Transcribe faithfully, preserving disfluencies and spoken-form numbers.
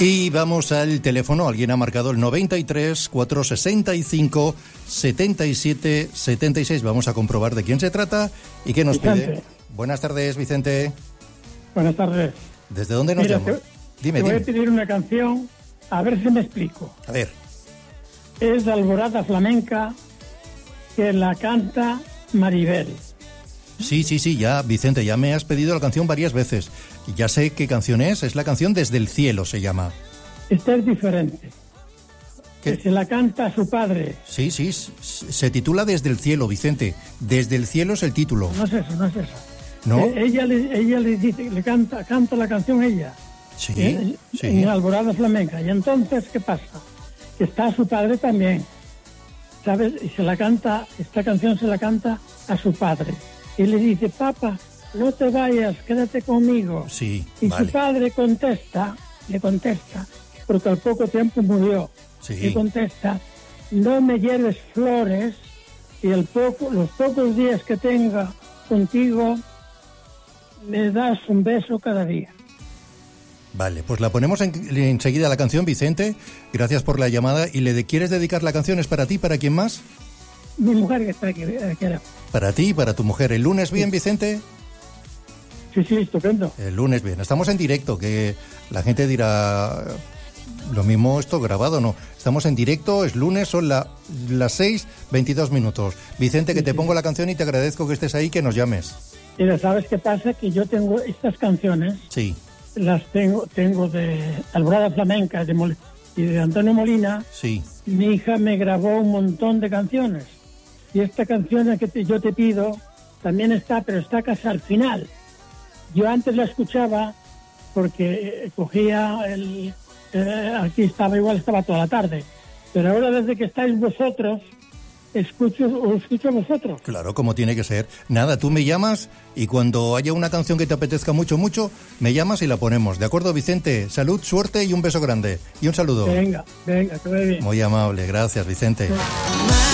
Y vamos al teléfono. Alguien ha marcado el noventa y tres, cuatrocientos sesenta y cinco, setenta y siete, setenta y seis. Vamos a comprobar de quién se trata y qué nos Vicente. pide. Buenas tardes, Vicente. Buenas tardes. ¿Desde dónde nos Mira, llamas? te, Dime, te voy dime. a pedir una canción, a ver si me explico. A ver. Es Alborada Flamenca, que la canta Maribel. Sí, sí, sí, ya, Vicente, ya me has pedido la canción varias veces. Ya sé qué canción es. Es la canción Desde el cielo, se llama. Esta es diferente. ¿Qué? Que se la canta a su padre. Sí, sí, s- se titula Desde el cielo, Vicente. Desde el cielo es el título. No es eso, no es eso. ¿No? Eh, ella le, ella le dice, le canta, canta la canción ella. Sí, eh, sí. En Alborada Flamenca. Y entonces, ¿qué pasa? Que está su padre también. ¿Sabes? Y se la canta, esta canción se la canta a su padre. Y le dice, papá, no te vayas, quédate conmigo. Sí, Y vale. su padre contesta, le contesta, porque al poco tiempo murió. Sí. Le contesta, no me lleves flores y el poco, los pocos días que tenga contigo, me das un beso cada día. Vale, pues la ponemos en, enseguida la canción, Vicente. Gracias por la llamada. ¿Y le de- quieres dedicar la canción? ¿Es para ti? ¿Para quién más? Mi mujer que está aquí, eh, que era. Para ti y para tu mujer. ¿El lunes bien, Vicente? Sí, sí, estupendo. El lunes bien. Estamos en directo, que la gente dirá... Lo mismo esto grabado, no. Estamos en directo, es lunes, son la, las seis, veintidós minutos. Vicente, que Sí, te sí. pongo la canción y te agradezco que estés ahí, que nos llames. Mira, ¿sabes qué pasa? Que yo tengo estas canciones, Sí, las tengo tengo de Alborada Flamenca de Mol- y de Antonio Molina. sí. Mi hija me grabó un montón de canciones. Y esta canción que te- yo te pido también está, pero está casi al final. Yo antes la escuchaba porque eh, cogía el... eh, aquí estaba, igual estaba toda la tarde. Pero ahora desde que estáis vosotros, escucho, os escucho a vosotros. Claro, como tiene que ser. Nada, tú me llamas y cuando haya una canción que te apetezca mucho, mucho, me llamas y la ponemos. ¿De acuerdo, Vicente? Salud, suerte y un beso grande. Y un saludo. Venga, venga, que vaya bien. Muy amable, gracias, Vicente.